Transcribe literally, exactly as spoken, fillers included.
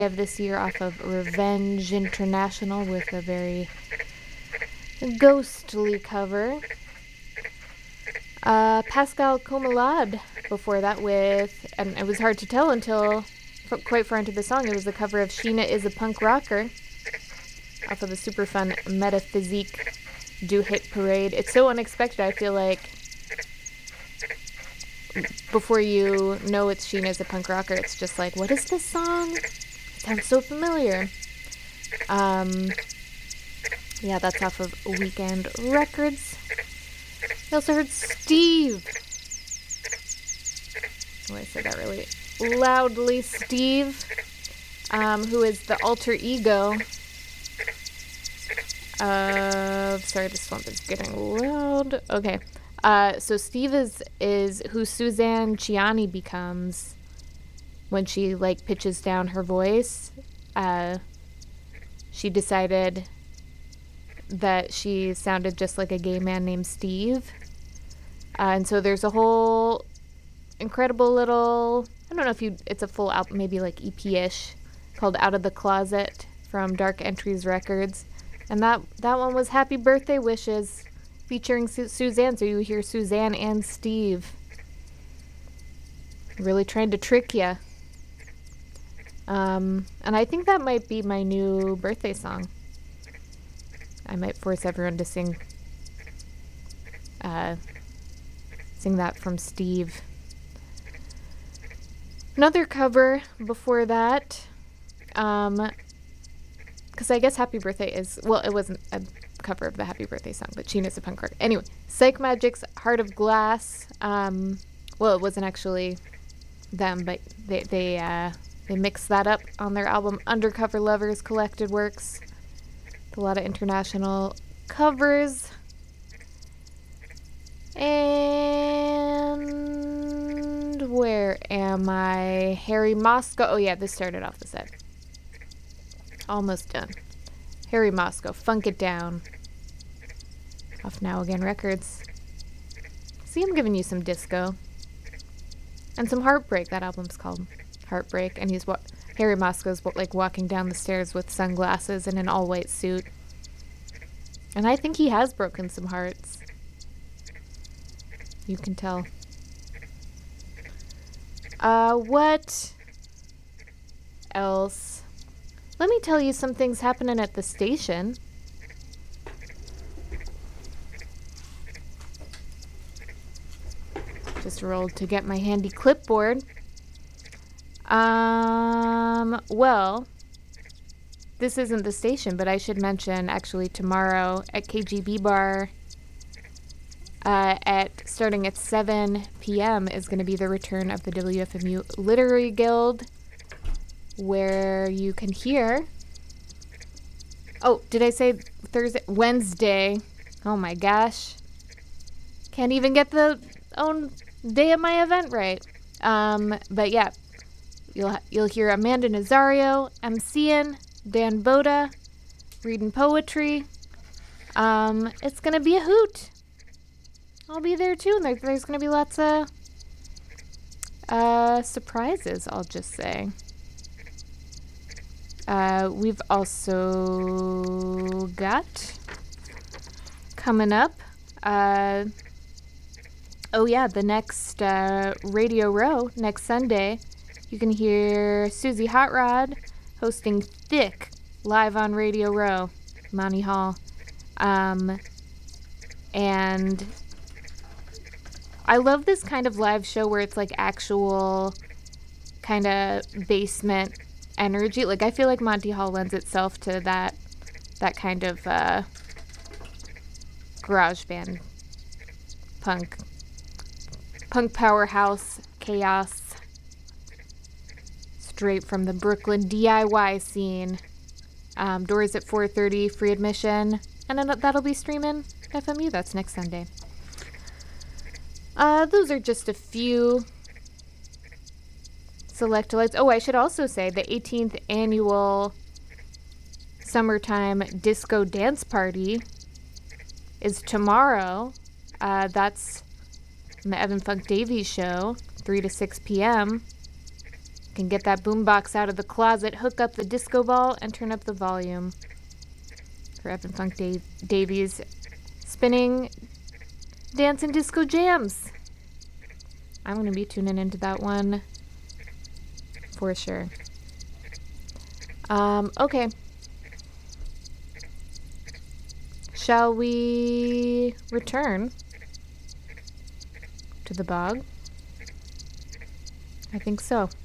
Of this year off of Revenge International with a very ghostly cover. Uh, Pascal Comelade before that with, and it was hard to tell until quite far into the song, it was a cover of Sheena is a Punk Rocker off of the super fun Metaphysique Do Hit Parade. It's so unexpected, I feel like before you know it's Sheena is a Punk Rocker, it's just like, what is this song? Sounds so familiar. Um, yeah, that's off of Weekend Records. I also heard Steve. Oh, I said that really loudly. Steve, um, who is the alter ego of... Sorry, the swamp is getting loud. Okay. Uh, so Steve is, is who Suzanne Ciani becomes when she, like, pitches down her voice. Uh, she decided that she sounded just like a gay man named Steve. Uh, and so there's a whole incredible little, I don't know if you, it's a full album, maybe like E P-ish, called Out of the Closet from Dark Entries Records. And that, that one was Happy Birthday Wishes, featuring Su- Suzanne. So you hear Suzanne and Steve really trying to trick you. Um, and I think that might be my new birthday song. I might force everyone to sing, uh, sing that from Steve. Another cover before that, um, because I guess Happy Birthday is, well, it wasn't a cover of the Happy Birthday song, but Sheena's a Punk Rocker. Anyway, Psych Magic's Heart of Glass, um, well, it wasn't actually them, but they, they, uh, They mixed that up on their album Undercover Lovers Collected Works. A lot of international covers. And where am I? Harry Moscow. Oh yeah, this started off the set. Almost done. Harry Moscow, Funk It Down. Off Now Again Records. See, I'm giving you some disco. And some heartbreak, that album's called. Heartbreak, and he's what Harry Moscow's like walking down the stairs with sunglasses and an all-white suit, and I think he has broken some hearts. You can tell. Uh, what else? Let me tell you some things happening at the station. Just rolled to get my handy clipboard. Um, well, this isn't the station, but I should mention actually tomorrow at K G B Bar, uh, at starting at seven p.m. is going to be the return of the W F M U Literary Guild, where you can hear, oh, did I say Thursday? Wednesday. Oh my gosh. Can't even get the own day of my event right. Um, but yeah. You'll you'll hear Amanda Nazario emceeing, Dan Boda reading poetry. Um, it's gonna be a hoot. I'll be there too, and there, there's gonna be lots of uh, surprises. I'll just say. Uh, we've also got coming up. Uh, oh yeah, the next uh, Radio Row next Sunday. You can hear Susie Hot Rod hosting Thick live on Radio Row, Monty Hall. Um, and I love this kind of live show where it's like actual kind of basement energy. Like I feel like Monty Hall lends itself to that that kind of uh, garage band punk punk powerhouse chaos. Straight from the Brooklyn D I Y scene. Um, doors at four thirty, free admission, and then that'll be streaming F M U. That's next Sunday. Uh, those are just a few select lights. Oh, I should also say the eighteenth annual Summertime Disco Dance Party is tomorrow. Uh, that's the Evan Funk Davies show, three to six p.m. Can get that boombox out of the closet, hook up the disco ball, and turn up the volume for Evan Funk Dave- Davies spinning dance and disco jams. I'm going to be tuning into that one for sure. Um, okay. Shall we return to the bog? I think so.